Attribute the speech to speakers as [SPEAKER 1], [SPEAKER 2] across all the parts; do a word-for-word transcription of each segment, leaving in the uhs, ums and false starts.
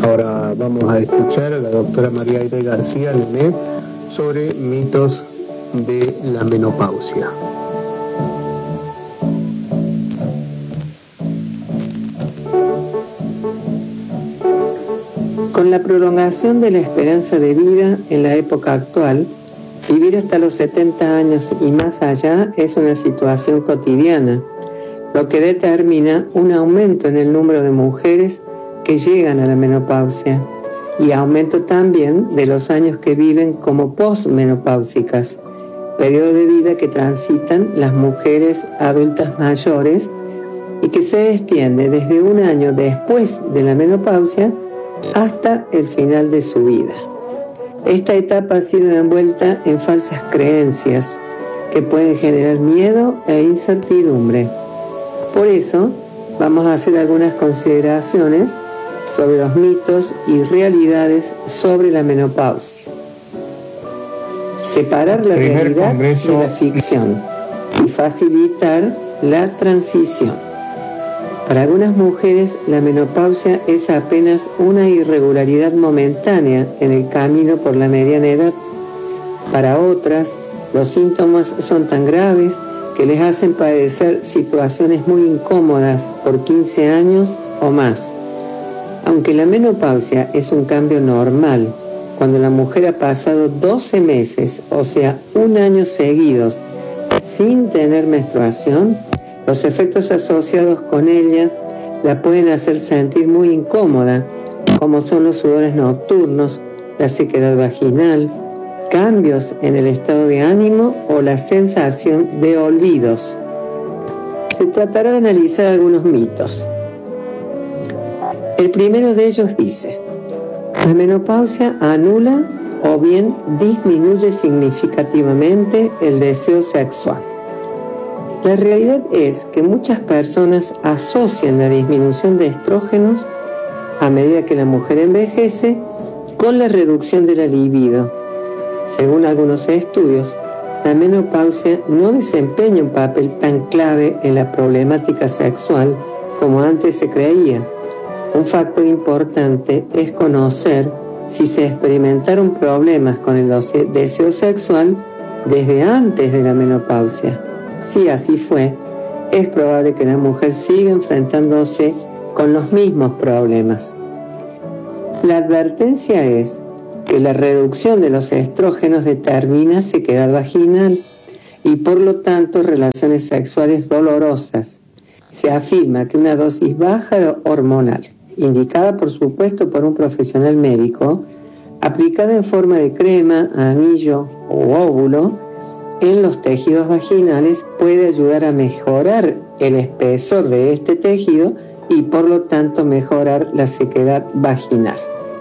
[SPEAKER 1] Ahora vamos a escuchar a la doctora María Aide García Nené sobre mitos de la menopausia.
[SPEAKER 2] Con la prolongación de la esperanza de vida en la época actual, vivir hasta los setenta años y más allá es una situación cotidiana, lo que determina un aumento en el número de mujeres que llegan a la menopausia y aumento también de los años que viven como posmenopáusicas, periodo de vida que transitan las mujeres adultas mayores y que se extiende desde un año después de la menopausia hasta el final de su vida. Esta etapa ha sido envuelta en falsas creencias que pueden generar miedo e incertidumbre. Por eso, vamos a hacer algunas consideraciones sobre los mitos y realidades sobre la menopausia. Separar la
[SPEAKER 3] Primer
[SPEAKER 2] realidad
[SPEAKER 3] Congreso
[SPEAKER 2] de la ficción y facilitar la transición. Para algunas mujeres, la menopausia es apenas una irregularidad momentánea en el camino por la mediana edad. Para otras, los síntomas son tan graves que les hacen padecer situaciones muy incómodas por quince años o más. Aunque la menopausia es un cambio normal, cuando la mujer ha pasado doce meses, o sea, un año seguidos, sin tener menstruación, los efectos asociados con ella la pueden hacer sentir muy incómoda, como son los sudores nocturnos, la sequedad vaginal, cambios en el estado de ánimo o la sensación de olvidos. Se tratará de analizar algunos mitos. El primero de ellos dice: la menopausia anula o bien disminuye significativamente el deseo sexual. La realidad es que muchas personas asocian la disminución de estrógenos a medida que la mujer envejece con la reducción de la libido. Según algunos estudios, la menopausia no desempeña un papel tan clave en la problemática sexual como antes se creía. Un factor importante es conocer si se experimentaron problemas con el deseo sexual desde antes de la menopausia. Si así fue, es probable que la mujer siga enfrentándose con los mismos problemas. La advertencia es que la reducción de los estrógenos determina sequedad vaginal y por lo tanto relaciones sexuales dolorosas. Se afirma que una dosis baja hormonal, indicada por supuesto por un profesional médico, aplicada en forma de crema, anillo o óvulo, en los tejidos vaginales puede ayudar a mejorar el espesor de este tejido y por lo tanto mejorar la sequedad vaginal.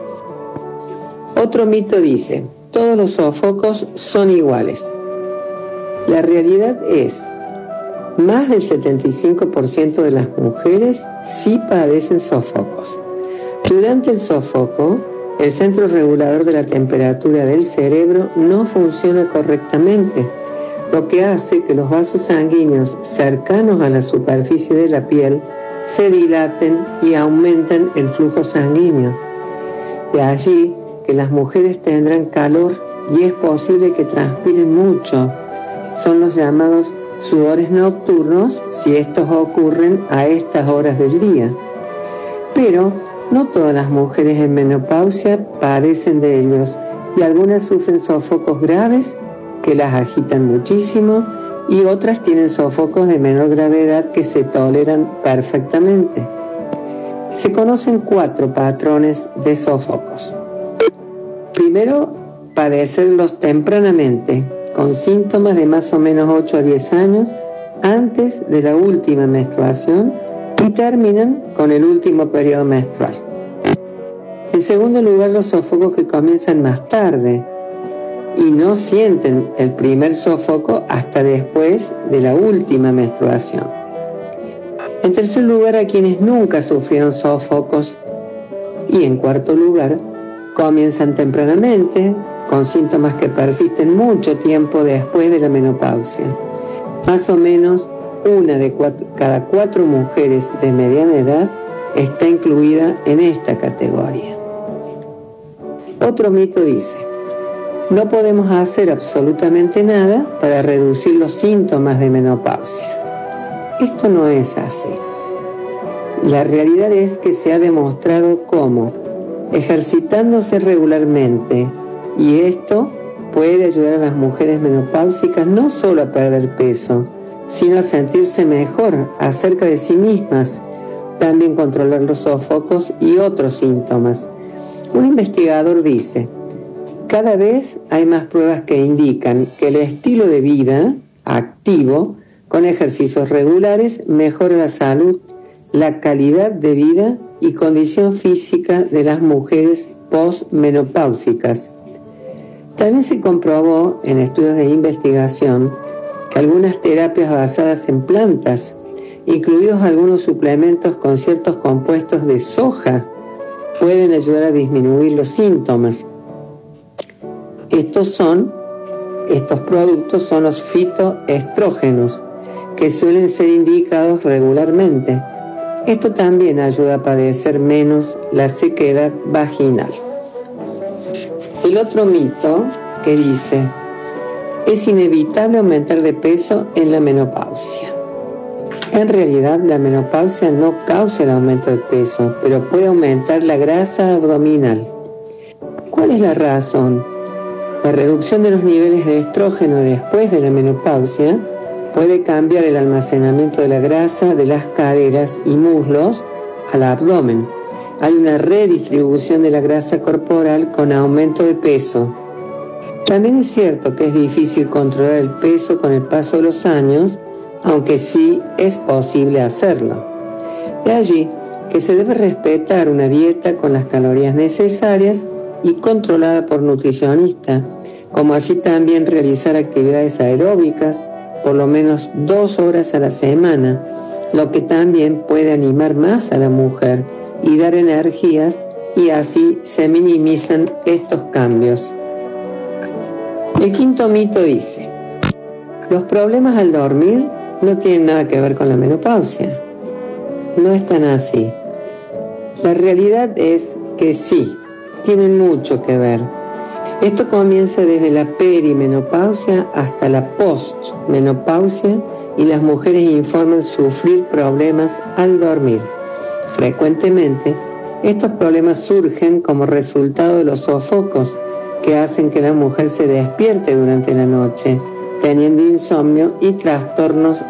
[SPEAKER 2] Otro mito dice: todos los sofocos son iguales. La realidad es, más del setenta y cinco por ciento de las mujeres sí padecen sofocos. Durante el sofoco, el centro regulador de la temperatura del cerebro no funciona correctamente, lo que hace que los vasos sanguíneos cercanos a la superficie de la piel se dilaten y aumenten el flujo sanguíneo. De allí que las mujeres tendrán calor y es posible que transpiren mucho. Son los llamados sudores nocturnos si estos ocurren a estas horas del día. Pero no todas las mujeres en menopausia padecen de ellos y algunas sufren sofocos graves que las agitan muchísimo y otras tienen sofocos de menor gravedad que se toleran perfectamente. Se conocen cuatro patrones de sofocos. Primero, padecerlos tempranamente, con síntomas de más o menos ocho a diez años antes de la última menstruación y terminan con el último periodo menstrual. En segundo lugar, los sofocos que comienzan más tarde y no sienten el primer sofoco hasta después de la última menstruación. En tercer lugar, a quienes nunca sufrieron sofocos. Y en cuarto lugar, comienzan tempranamente, con síntomas que persisten mucho tiempo después de la menopausia. Más o menos una de cuatro, cada cuatro mujeres de mediana edad está incluida en esta categoría. Otro mito dice: no podemos hacer absolutamente nada para reducir los síntomas de menopausia. Esto no es así. La realidad es que se ha demostrado cómo, ejercitándose regularmente, y esto puede ayudar a las mujeres menopáusicas no solo a perder peso, sino a sentirse mejor acerca de sí mismas, también controlar los sofocos y otros síntomas. Un investigador dice: cada vez hay más pruebas que indican que el estilo de vida activo con ejercicios regulares mejora la salud, la calidad de vida y condición física de las mujeres postmenopáusicas. También se comprobó en estudios de investigación que algunas terapias basadas en plantas, incluidos algunos suplementos con ciertos compuestos de soja, pueden ayudar a disminuir los síntomas. Estos son, estos productos son los fitoestrógenos, que suelen ser indicados regularmente. Esto también ayuda a padecer menos la sequedad vaginal. El otro mito que dice: es inevitable aumentar de peso en la menopausia. En realidad, la menopausia no causa el aumento de peso, pero puede aumentar la grasa abdominal. ¿Cuál es la razón? La reducción de los niveles de estrógeno después de la menopausia puede cambiar el almacenamiento de la grasa de las caderas y muslos al abdomen. Hay una redistribución de la grasa corporal con aumento de peso. También es cierto que es difícil controlar el peso con el paso de los años, aunque sí es posible hacerlo. De allí que se debe respetar una dieta con las calorías necesarias y controlada por nutricionista, como así también realizar actividades aeróbicas por lo menos dos horas a la semana, lo que también puede animar más a la mujer y dar energías, y así se minimizan estos cambios. El quinto mito dice: los problemas al dormir no tienen nada que ver con la menopausia. No es tan así. La realidad es que sí, tienen mucho que ver. Esto comienza desde la perimenopausia hasta la postmenopausia, y las mujeres informan sufrir problemas al dormir. Frecuentemente, estos problemas surgen como resultado de los sofocos que hacen que la mujer se despierte durante la noche, teniendo insomnio y trastornos